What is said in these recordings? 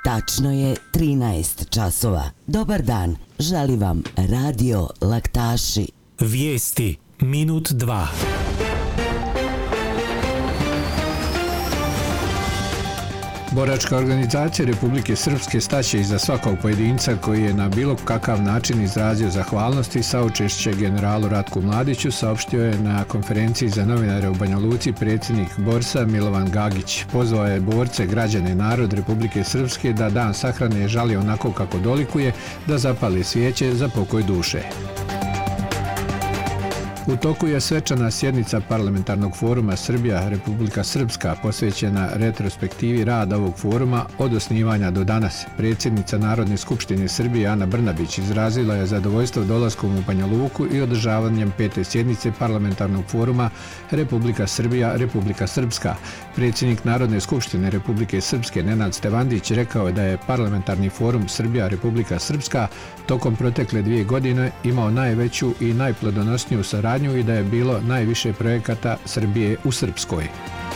Tačno je 13 časova. Dobar dan, želi vam Radio Laktaši. Vijesti minut 2. Boračka organizacija Republike Srpske staće iza svakog pojedinca koji je na bilo kakav način izrazio zahvalnost i saučešće generalu Ratku Mladiću, saopštio je na konferenciji za novinare u Banja Luci predsjednik Borsa Milovan Gagić. Pozvao je borce, građane i narod Republike Srpske da dan sahrane žali onako kako dolikuje, da zapale svijeće za pokoj duše. U toku je svečana sjednica parlamentarnog foruma Srbija-Republika Srpska posvećena retrospektivi rada ovog foruma od osnivanja do danas. Predsjednica Narodne skupštine Srbije Ana Brnabić izrazila je zadovoljstvo dolaskom u Banja Luku i održavanjem 5. sjednice parlamentarnog foruma Republika Srbija-Republika Srpska. Predsjednik Narodne skupštine Republike Srpske Nenad Stevandić rekao je da je parlamentarni forum Srbija-Republika Srpska tokom protekle 2 godine imao najveću i najplodonosniju saradnju i da je bilo najviše projekata Srbije u Srpskoj.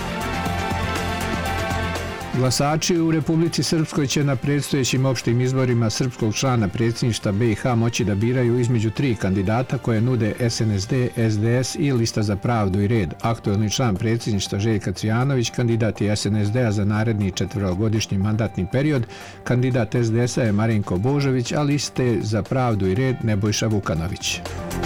Glasači u Republici Srpskoj će na predstojećim opštim izborima srpskog člana predsjedništva BiH moći da biraju između 3 kandidata koje nude SNSD, SDS i Lista za pravdu i red. Aktuelni član predsjedništva Željka Cvijanović kandidat je SNSD-a za naredni 4-godišnji mandatni period, kandidat SDS-a je Marinko Božović, a Liste za pravdu i red Nebojša Vukanović.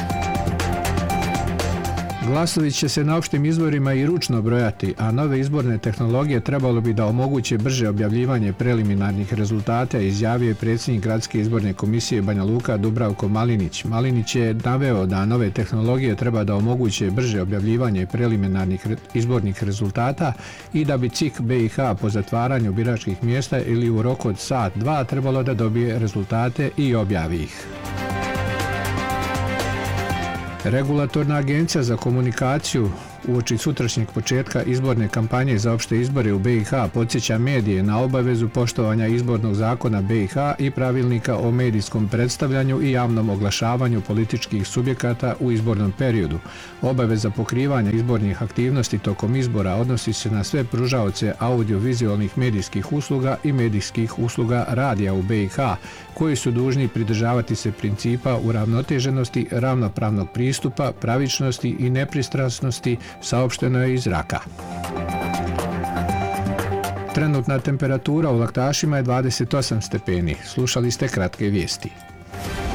Glasovi će se na opštim izborima i ručno brojati, a nove izborne tehnologije trebalo bi da omoguće brže objavljivanje preliminarnih rezultata, izjavio je predsjednik Gradske izborne komisije Banja Luka Dubravko Malinić. Malinić je naveo da nove tehnologije treba da omoguće brže objavljivanje preliminarnih izbornih rezultata i da bi CIK BiH po zatvaranju biračkih mjesta ili u roku od sat, 2 trebalo da dobije rezultate i objavi ih. Regulatorna agencija za komunikaciju uoči sutrašnjeg početka izborne kampanje za opšte izbore u BiH podsjeća medije na obavezu poštovanja izbornog zakona BiH i pravilnika o medijskom predstavljanju i javnom oglašavanju političkih subjekata u izbornom periodu. Obaveza pokrivanja izbornih aktivnosti tokom izbora odnosi se na sve pružaoce audiovizualnih medijskih usluga i medijskih usluga radija u BiH, koji su dužni pridržavati se principa uravnoteženosti, ravnopravnog pristupa, pravičnosti i nepristrasnosti, saopšteno je iz Raka. Trenutna temperatura u Laktašima je 28 stepeni. Slušali ste kratke vijesti.